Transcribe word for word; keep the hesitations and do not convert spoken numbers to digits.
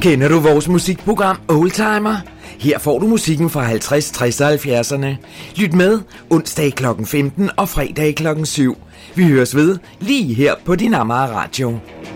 Kender du vores musikprogram Oldtimer? Her får du musikken fra halvtreds, tres og halvfjerdserne. Lyt med onsdag klokken femten og fredag klokken syv. Vi høres ved lige her på din Amager Radio.